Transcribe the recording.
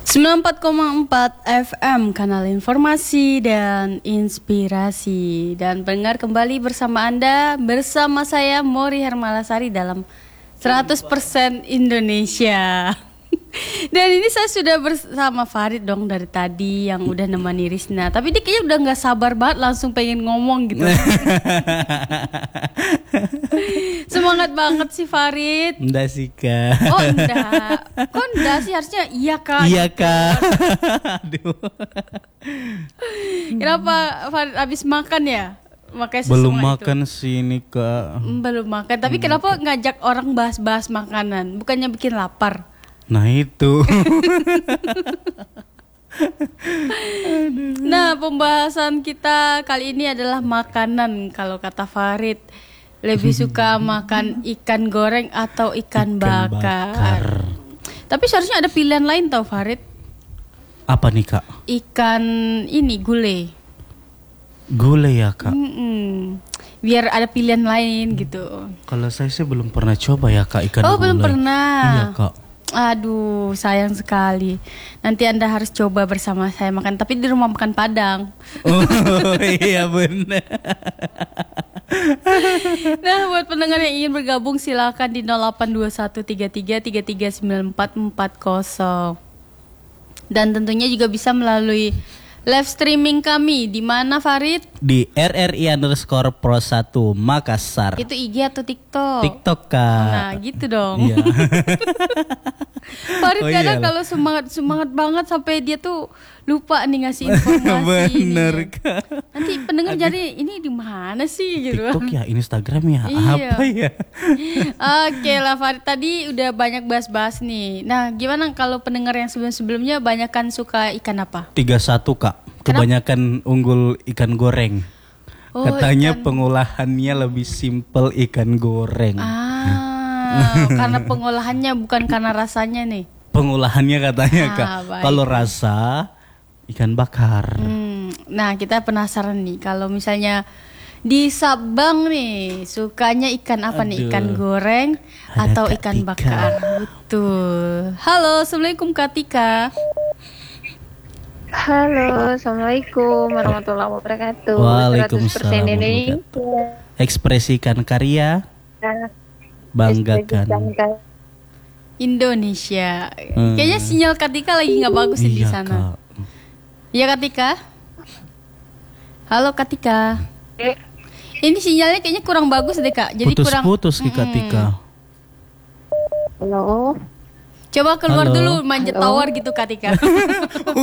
94,4 FM, kanal informasi dan inspirasi. Dan pendengar, kembali bersama Anda, bersama saya Mori Hermalasari dalam 100% Indonesia. Dan ini saya sudah bersama Farid dong dari tadi yang udah nemani Risna. Tapi dia kayaknya udah gak sabar banget, langsung pengen ngomong gitu. Semangat banget sih Farid. Enggak sih Kak. Oh enggak. Kok enggak sih, harusnya iya Kak. Iya Kak. Aduh. Kenapa Farid habis makan ya? Makanya belum makan sih ini Kak. Belum makan. Tapi kenapa ngajak orang bahas-bahas makanan? Bukannya bikin lapar? Nah itu. Nah, pembahasan kita kali ini adalah makanan. Kalau kata Farid, lebih suka makan ikan goreng atau ikan bakar. Tapi seharusnya ada pilihan lain tau Farid. Apa nih Kak? Ikan ini gulai. Gulai ya Kak? Biar ada pilihan lain gitu. Kalau saya sih belum pernah coba ya Kak ikan gulai. Oh belum pernah? Iya Kak. Aduh sayang sekali. Nanti Anda harus coba bersama saya makan. Tapi di rumah makan Padang. Oh iya benar. Nah, buat pendengar yang ingin bergabung silakan di 082133339440. Dan tentunya juga bisa melalui live streaming kami di mana Farid? Di RRI_Pro1 Makassar. Itu IG atau TikTok? TikTok Kak. Nah gitu dong. Iya. Farid kadang kalau semangat banget sampai dia tuh lupa nih ngasih informasi. Bener nih. Kak. Nanti pendengar jadi ini di mana sih gitu. TikTok ya, Instagram ya, Iya. apa ya? Oke lah Farid, tadi udah banyak bahas-bahas nih. Nah gimana kalau pendengar yang sebelum-sebelumnya banyakan suka ikan apa? 31 Kak. Kebanyakan unggul ikan goreng. Oh, katanya ikan. pengolahannya lebih simpel ikan goreng. Karena pengolahannya bukan karena rasanya nih. Pengolahannya katanya Kak. Baik. Kalau rasa ikan bakar. Nah kita penasaran nih, kalau misalnya di Sabang nih sukanya ikan apa nih? Ikan goreng atau Kak ikan Tika. bakar? Betul. Halo, assalamualaikum Kak Tika. Halo, assalamualaikum warahmatullahi wabarakatuh. Waalaikumsalam 100% ini Ekspresikan karya, banggakan Indonesia. Kayaknya sinyal Kak Tika lagi nggak bagus di Iya, sana. Kak. Iya Kak Tika. Halo Kak Tika. Ini sinyalnya kayaknya kurang bagus deh Kak. Jadi kurang. Putus-putus nih Kak Tika. Halo. Coba keluar Halo. dulu manjat Halo. tower gitu Kak Tika.